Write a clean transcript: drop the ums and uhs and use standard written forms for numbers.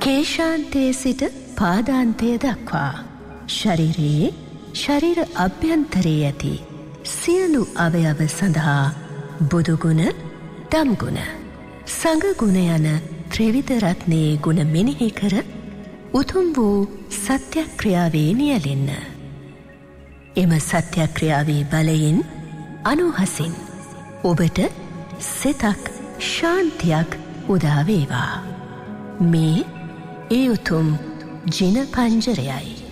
කේශාන්තයේ සිට පාදාන්තය දක්වා ශරීරයේ ශරීර අභ්‍යන්තරයේ ඇති සියලු අවයව සඳහා බුදුගුණ, දම්ගුණ, සංඝගුණ යන ත්‍රිවිධ රත්නයේ ගුණ මෙනෙහි කර උතුම් වූ සත්‍යක්‍රියාවේ නියැලෙන්න. එම සත්‍යක්‍රියාවේ බලයෙන් අනුහසින් ඔබට සිතක් ශාන්තියක් උදා වේවා. මේ ඒ උතුම් ජින පංජරයයි.